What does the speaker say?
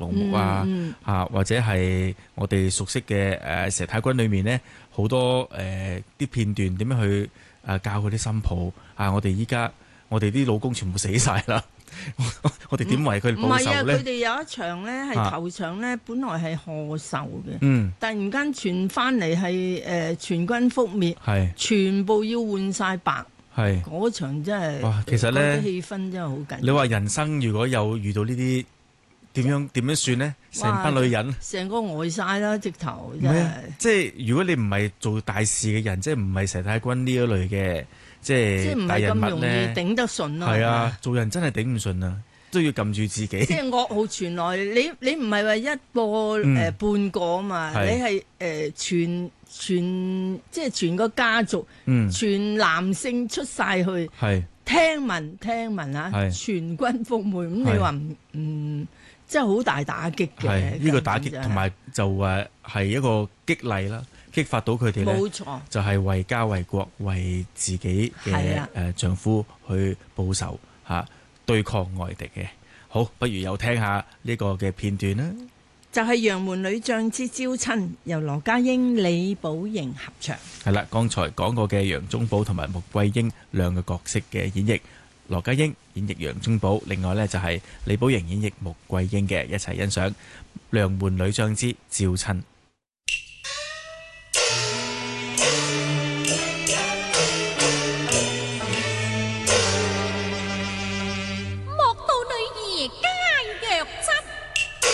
龍木啊，或者係我哋熟悉嘅佘太君裏面呢，好多啲片段點樣去教佢啲新抱啊！我哋啲老公全部死晒啦，我哋點為佢哋報仇呢？ 唔係啊，佢哋有一場呢係頭場呢，本來係賀壽嘅，突然間傳翻嚟係全軍覆滅，全部要換晒白。係嗰場真係，哇！其實咧氣氛真係好緊要。你話人生如果有遇到呢啲，點樣算呢？成班女人，成個呆晒啦，直頭真係。即係如果你唔係做大事嘅人，即係唔係佘太君呢一類嘅，即係大人物咧，唔係咁容易頂得順咯。係啊，做人真係頂唔順啊，都要撳住自己。即係噩耗傳來，你唔係話一個半個啊嘛，你係即係全個家族，全男性出晒去，聽聞啊，全軍覆沒，咁你話真係好大打擊嘅。呢個打擊同埋就係一個激勵啦，激發到佢哋咧，冇錯，就係為家為國為自己嘅丈夫去報仇嚇，對抗外敵嘅。好，不如又聽下呢個嘅片段啦。就係《楊門女將之招親》，由羅家英、李寶瑩合唱。係啦，剛才講過嘅楊宗保同埋穆桂英兩個角色嘅演繹，羅家英演繹楊宗保，另外呢就係李寶瑩演繹穆桂英嘅，一齊欣賞《楊門女將之招親》。